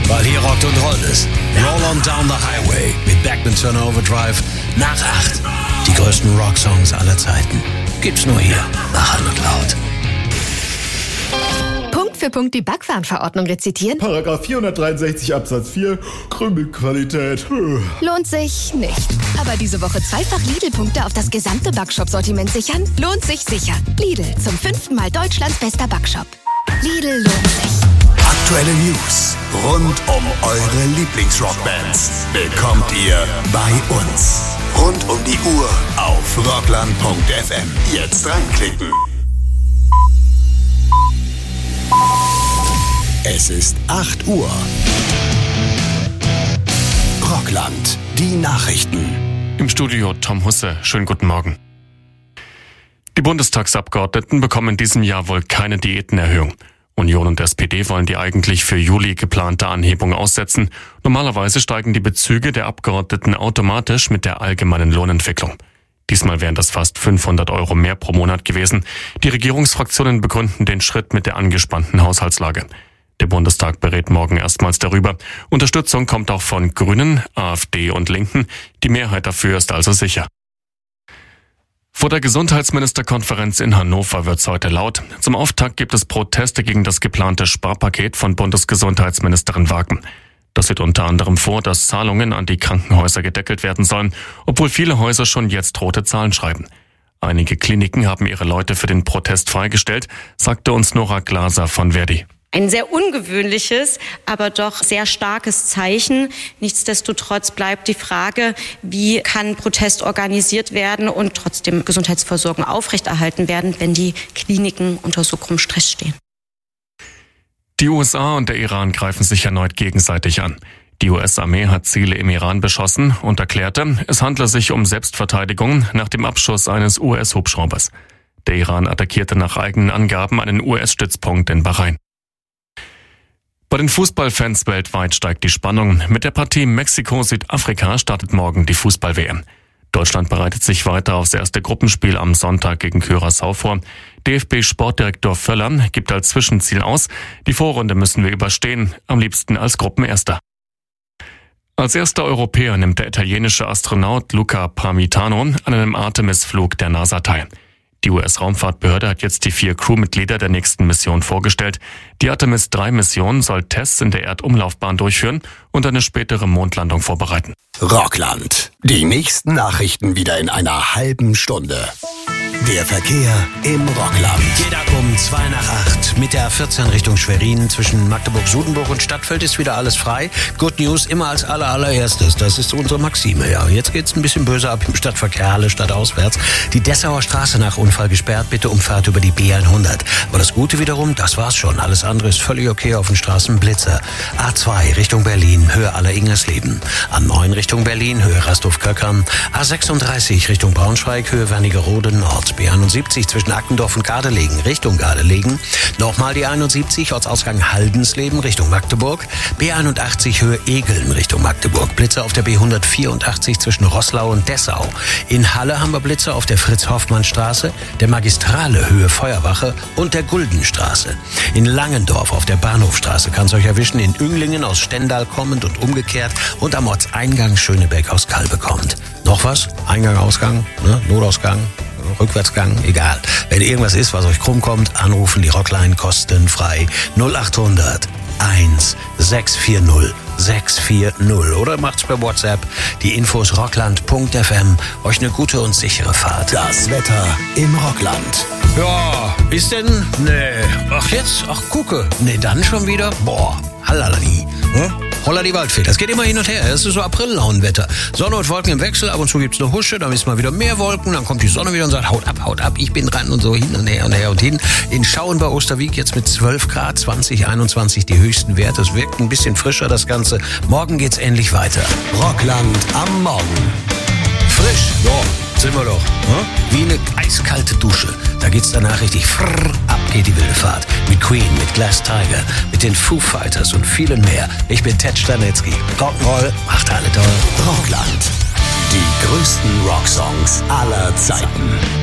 Weil hier rockt und rollt es. Roll on down the highway mit Bachman Turner Overdrive nach 8. Die größten Rocksongs aller Zeiten. Gibt's nur hier bei Hall und Laut. Punkt für Punkt die Backwarenverordnung rezitieren? Paragraph 463 Absatz 4, Krümelqualität. Lohnt sich nicht. Aber diese Woche zweifach Lidl-Punkte auf das gesamte Backshop-Sortiment sichern? Lohnt sich sicher. Lidl, zum 5. Mal Deutschlands bester Backshop. Lidl lohnt sich. Aktuelle News rund um eure Lieblingsrockbands bekommt ihr bei uns. Rund um die Uhr auf rockland.fm. Jetzt reinklicken. Es ist 8 Uhr. Rockland, die Nachrichten. Im Studio Tom Husse. Schönen guten Morgen. Die Bundestagsabgeordneten bekommen in diesem Jahr wohl keine Diätenerhöhung. Union und SPD wollen die eigentlich für Juli geplante Anhebung aussetzen. Normalerweise steigen die Bezüge der Abgeordneten automatisch mit der allgemeinen Lohnentwicklung. Diesmal wären das fast 500 € mehr pro Monat gewesen. Die Regierungsfraktionen begründen den Schritt mit der angespannten Haushaltslage. Der Bundestag berät morgen erstmals darüber. Unterstützung kommt auch von Grünen, AfD und Linken. Die Mehrheit dafür ist also sicher. Vor der Gesundheitsministerkonferenz in Hannover wird's heute laut. Zum Auftakt gibt es Proteste gegen das geplante Sparpaket von Bundesgesundheitsministerin Wagen. Das sieht unter anderem vor, dass Zahlungen an die Krankenhäuser gedeckelt werden sollen, obwohl viele Häuser schon jetzt rote Zahlen schreiben. Einige Kliniken haben ihre Leute für den Protest freigestellt, sagte uns Nora Glaser von Verdi. Ein sehr ungewöhnliches, aber doch sehr starkes Zeichen. Nichtsdestotrotz bleibt die Frage, wie kann Protest organisiert werden und trotzdem Gesundheitsversorgung aufrechterhalten werden, wenn die Kliniken unter so großem Stress stehen. Die USA und der Iran greifen sich erneut gegenseitig an. Die US-Armee hat Ziele im Iran beschossen und erklärte, es handle sich um Selbstverteidigung nach dem Abschuss eines US-Hubschraubers. Der Iran attackierte nach eigenen Angaben einen US-Stützpunkt in Bahrain. Bei den Fußballfans weltweit steigt die Spannung. Mit der Partie Mexiko-Südafrika startet morgen die Fußball-WM. Deutschland bereitet sich weiter aufs erste Gruppenspiel am Sonntag gegen Curaçao vor. DFB-Sportdirektor Völler gibt als Zwischenziel aus, die Vorrunde müssen wir überstehen, am liebsten als Gruppenerster. Als erster Europäer nimmt der italienische Astronaut Luca Parmitano an einem Artemis-Flug der NASA teil. Die US-Raumfahrtbehörde hat jetzt die 4 Crewmitglieder der nächsten Mission vorgestellt. Die Artemis-3-Mission soll Tests in der Erdumlaufbahn durchführen und eine spätere Mondlandung vorbereiten. Rockland. Die nächsten Nachrichten wieder in einer halben Stunde. Der Verkehr im Rockland. Geht ab um 7:55 mit der 14 Richtung Schwerin. Zwischen Magdeburg-Sudenburg und Stadtfeld ist wieder alles frei. Good News immer als allererstes. Das ist unsere Maxime. Ja, jetzt geht's ein bisschen böse ab im Stadtverkehr, Halle stadtauswärts. Die Dessauer Straße nach Unfall gesperrt. Bitte Umfahrt über die B100. Aber das Gute wiederum, das war's schon. Alles andere ist völlig okay auf den Straßen. Blitzer. A2 Richtung Berlin, Höhe Aller-Ingersleben. A9 Richtung Berlin, Höhe Rasthof-Köckern. A36 Richtung Braunschweig, Höhe Wernigerode Nord. B71 zwischen Ackendorf und Gardelegen Richtung Gardelegen. Nochmal die 71 Ortsausgang Haldensleben Richtung Magdeburg. B81 Höhe Egeln Richtung Magdeburg. Blitzer auf der B184 zwischen Roßlau und Dessau. In Halle haben wir Blitzer auf der Fritz-Hoffmann-Straße, der Magistrale Höhe Feuerwache und der Guldenstraße. In Langendorf auf der Bahnhofstraße kann es euch erwischen. In Ünglingen aus Stendal kommend und umgekehrt und am Ortseingang Schönebeck aus Kalbe kommt. Noch was? Eingang, Ausgang, ne? Notausgang. Rückwärtsgang, egal. Wenn irgendwas ist, was euch krumm kommt, anrufen, die Rockline kostenfrei 0800 1 640 640 oder macht's per WhatsApp. Die Infos rockland.fm. Euch eine gute und sichere Fahrt. Das Wetter im Rockland. Ja, ist denn? Nee. Ach jetzt? Ach gucke. Nee, dann schon wieder? Boah, hallalali. Hm? Holla die Waldfee. Das geht immer hin und her. Das ist so April-Launenwetter. Sonne und Wolken im Wechsel. Ab und zu gibt's eine Husche. Dann ist mal wieder mehr Wolken. Dann kommt die Sonne wieder und sagt, haut ab. Ich bin dran und so hin und her und her und hin. In Schauen bei Osterwieck jetzt mit 12 Grad, 20, 21 die höchsten Werte. Es wirkt ein bisschen frischer, das Ganze. Morgen geht's endlich weiter. Rockland am Morgen. Frisch. Ja, sind wir doch. Hm? Wie eine eiskalte Dusche. Da geht's danach richtig ab geht die wilde Fahrt. Mit Queen, mit Glass Tiger, mit den Foo Fighters und vielen mehr. Ich bin Ted Stanetzky. Rock'n'Roll macht alle toll. Rockland. Die größten Rocksongs aller Zeiten.